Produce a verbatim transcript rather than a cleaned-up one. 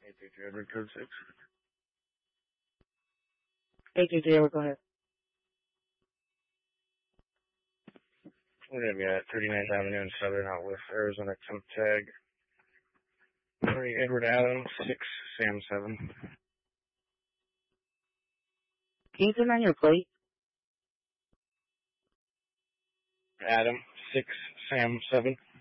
eight three three, Edward code six. eight three three, go ahead. We're going to be at thirty-ninth Avenue in Southern Outlet, Arizona, temp tag. three Edward Adams, six Sam seven. Can you turn on your plate? Adam, six Sam seven.